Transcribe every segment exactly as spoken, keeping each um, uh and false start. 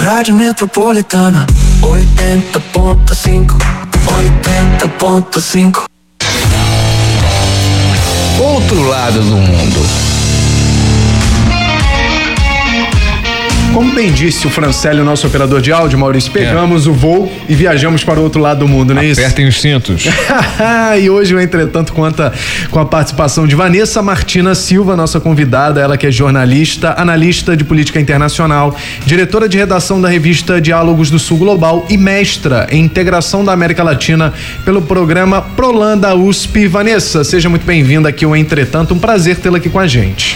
Rádio Metropolitana oitenta ponto cinco, oitenta ponto cinco. Outro lado do mundo. Como bem disse o Francélio, nosso operador de áudio, Maurício, pegamos é. o voo e viajamos para o outro lado do mundo, não é isso? Apertem os cintos. E hoje o Entretanto conta com a participação de Vanessa Martina Silva, nossa convidada, ela que é jornalista, analista de política internacional, diretora de redação da revista Diálogos do Sul Global e mestra em integração da América Latina pelo programa Prolan da U S P. Vanessa, seja muito bem-vinda aqui ao Entretanto, um prazer tê-la aqui com a gente.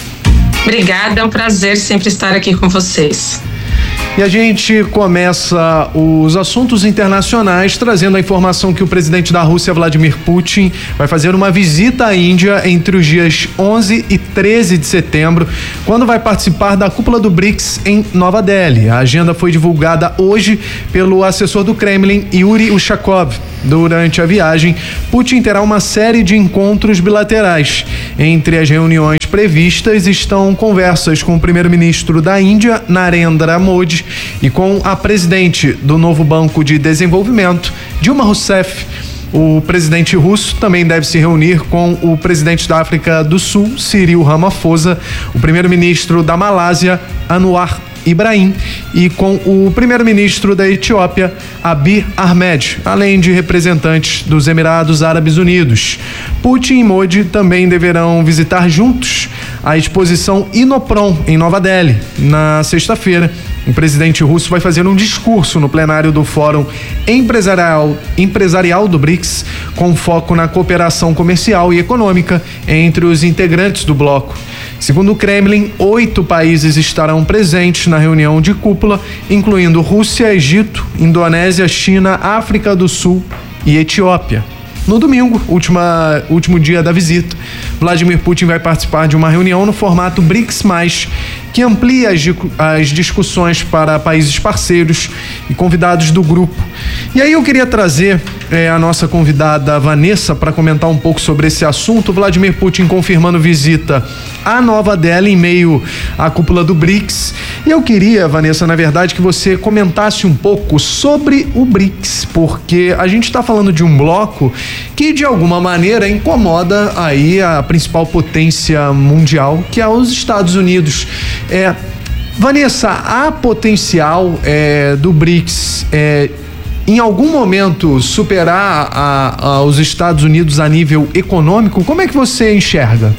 Obrigada, é um prazer sempre estar aqui com vocês. E a gente começa os assuntos internacionais trazendo a informação que o presidente da Rússia, Vladimir Putin, vai fazer uma visita à Índia entre os dias onze e treze de setembro, quando vai participar da cúpula do BRICS em Nova Delhi. A agenda foi divulgada hoje pelo assessor do Kremlin, Yuri Ushakov. Durante a viagem, Putin terá uma série de encontros bilaterais. Entre as reuniões previstas estão conversas com o primeiro-ministro da Índia, Narendra Modi, e com a presidente do novo Banco de Desenvolvimento, Dilma Rousseff. O presidente russo também deve se reunir com o presidente da África do Sul, Cyril Ramaphosa, o primeiro-ministro da Malásia, Anwar Ibrahim, e com o primeiro-ministro da Etiópia, Abiy Ahmed, além de representantes dos Emirados Árabes Unidos. Putin e Modi também deverão visitar juntos a exposição Inoprom em Nova Delhi. Na sexta-feira, o presidente russo vai fazer um discurso no plenário do Fórum Empresarial, Empresarial do BRICS, com foco na cooperação comercial e econômica entre os integrantes do bloco. Segundo o Kremlin, oito países estarão presentes na reunião de cúpula, incluindo Rússia, Egito, Indonésia, China, África do Sul e Etiópia. No domingo, última, último dia da visita, Vladimir Putin vai participar de uma reunião no formato BRICS mais, que amplia as, as discussões para países parceiros e convidados do grupo. E aí eu queria trazer é, a nossa convidada Vanessa para comentar um pouco sobre esse assunto. Vladimir Putin confirmando visita a Nova Delhi em meio à cúpula do BRICS. E eu queria, Vanessa, na verdade, que você comentasse um pouco sobre o BRICS, porque a gente está falando de um bloco que de alguma maneira incomoda aí a principal potência mundial, que é os Estados Unidos. É, Vanessa, há potencial é, do BRICS é, em algum momento superar a, a, os Estados Unidos a nível econômico? Como é que você enxerga?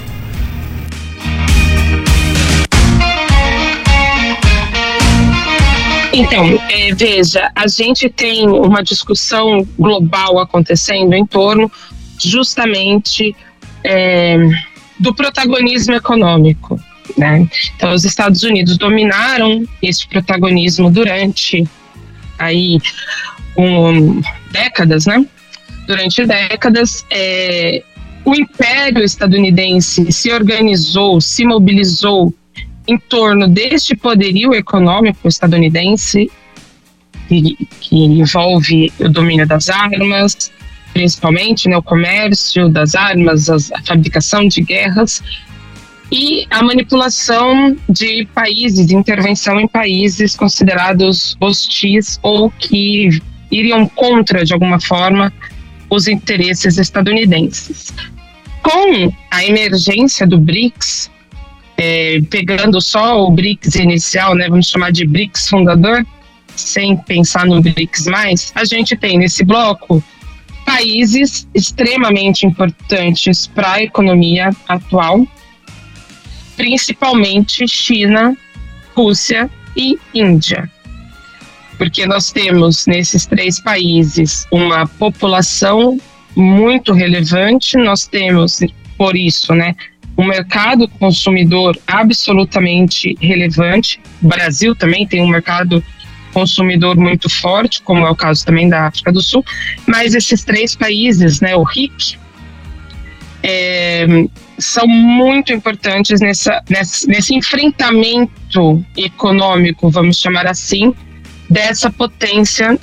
Então, é, veja, a gente tem uma discussão global acontecendo em torno justamente é, do protagonismo econômico, né? Então, os Estados Unidos dominaram esse protagonismo durante aí um, décadas, né? Durante décadas, é, o Império estadunidense se organizou, se mobilizou em torno deste poderio econômico estadunidense, que, que envolve o domínio das armas, principalmente, né, o comércio das armas, a fabricação de guerras e a manipulação de países, intervenção em países considerados hostis ou que iriam contra, de alguma forma, os interesses estadunidenses. Com a emergência do BRICS, É, pegando só o BRICS inicial, né, vamos chamar de BRICS fundador, sem pensar no BRICS mais, a gente tem nesse bloco países extremamente importantes para a economia atual, principalmente China, Rússia e Índia. Porque nós temos nesses três países uma população muito relevante, nós temos, por isso, né, um mercado consumidor absolutamente relevante. O Brasil também tem um mercado consumidor muito forte, como é o caso também da África do Sul, mas esses três países, né, o R I C, é, são muito importantes nessa, nesse, nesse enfrentamento econômico, vamos chamar assim, dessa potência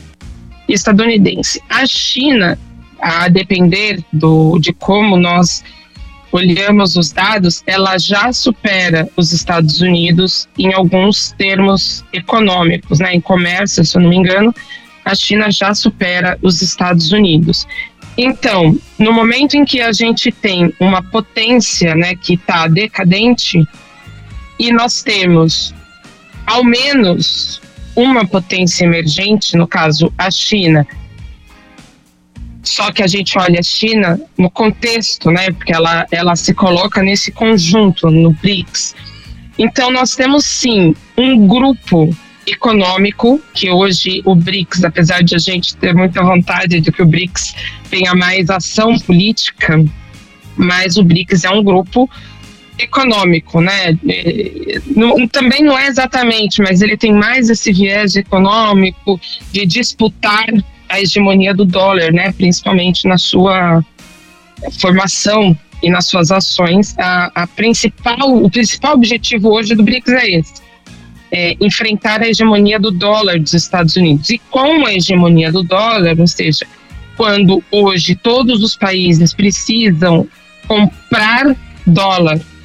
estadunidense. A China, a depender do, de como nós olhamos os dados, ela já supera os Estados Unidos em alguns termos econômicos, né? Em comércio, se eu não me engano, a China já supera os Estados Unidos. Então, no momento em que a gente tem uma potência, né, que está decadente, e nós temos ao menos uma potência emergente, no caso a China, só que a gente olha a China no contexto, né, porque ela, ela se coloca nesse conjunto, no BRICS. Então nós temos sim um grupo econômico, que hoje o BRICS, apesar de a gente ter muita vontade de que o BRICS tenha mais ação política, mas o BRICS é um grupo econômico, né? Não, também não é exatamente, mas ele tem mais esse viés econômico de disputar a hegemonia do dólar, né? Principalmente na sua formação e nas suas ações. A, a principal, o principal objetivo hoje do BRICS é esse: é enfrentar a hegemonia do dólar dos Estados Unidos. E com a hegemonia do dólar, ou seja, quando hoje todos os países precisam comprar dólar